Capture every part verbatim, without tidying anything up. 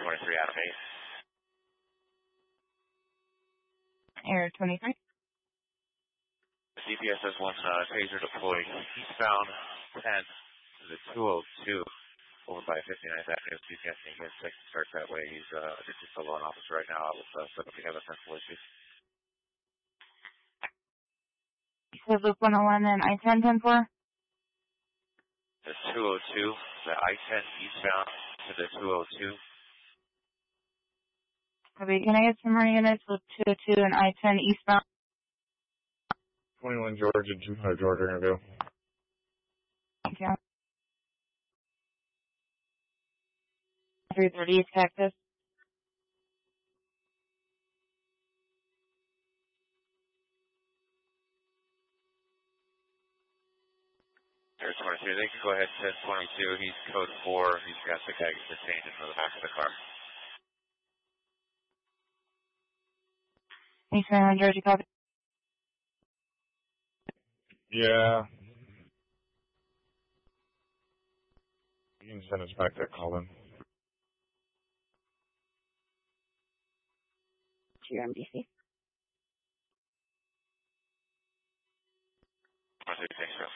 twenty-three, Adam eight. Air twenty-three. The C P S has one uh, taser deployed eastbound ten to the two oh two over by fifty-ninth Avenue. C P S can get six start that way. He's uh, just a law officer right now. I was uh, set up to have a sensible issue. So loop one oh one and I ten ten four. The two oh two, the I ten eastbound to the two oh two. Okay, can I get some more units with two oh two and I ten eastbound? twenty-one Georgia, two five Georgia, interview. Thank you. three thirty East Texas. There's twenty-two. They can go ahead to twenty-two. He's code four. He's got the guy detained in the back of the car. East twenty-one Georgia, copy. Yeah. You can send us back that call then. To your M D C. twenty-two, thanks, bro.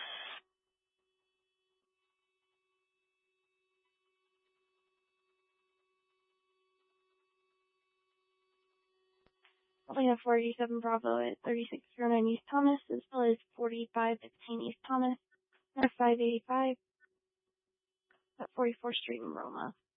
We have forty-seven Bravo at thirty-six oh nine East Thomas, as well as forty-five fifteen East Thomas, or five eighty-five at forty-fourth Street in Roma.